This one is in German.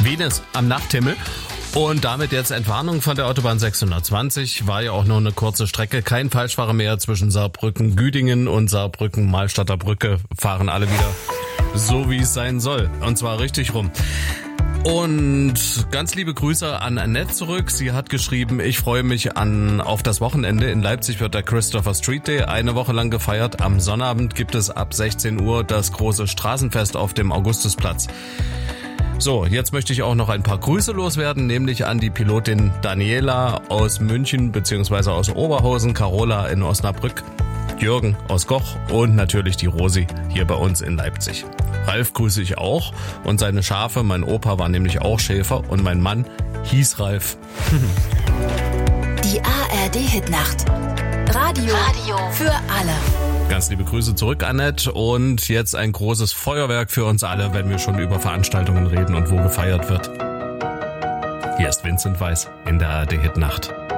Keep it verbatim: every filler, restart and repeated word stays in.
Venus am Nachthimmel. Und damit jetzt Entwarnung von der Autobahn sechshundertzwanzig. War ja auch nur eine kurze Strecke. Kein Falschfahrer mehr zwischen Saarbrücken-Güdingen und Saarbrücken-Malstatter Brücke. Fahren alle wieder so, wie es sein soll. Und zwar richtig rum. Und ganz liebe Grüße an Annette zurück. Sie hat geschrieben, ich freue mich an auf das Wochenende. In Leipzig wird der Christopher Street Day eine Woche lang gefeiert. Am Sonnabend gibt es ab sechzehn Uhr das große Straßenfest auf dem Augustusplatz. So, jetzt möchte ich auch noch ein paar Grüße loswerden, nämlich an die Pilotin Daniela aus München bzw. aus Oberhausen, Carola in Osnabrück, Jürgen aus Goch und natürlich die Rosi hier bei uns in Leipzig. Ralf grüße ich auch und seine Schafe. Mein Opa war nämlich auch Schäfer und mein Mann hieß Ralf. Die A R D-Hitnacht. Radio, Radio für alle. Ganz liebe Grüße zurück, Annette. Und jetzt ein großes Feuerwerk für uns alle, wenn wir schon über Veranstaltungen reden und wo gefeiert wird. Hier ist Vincent Weiss in der A R D-Hitnacht.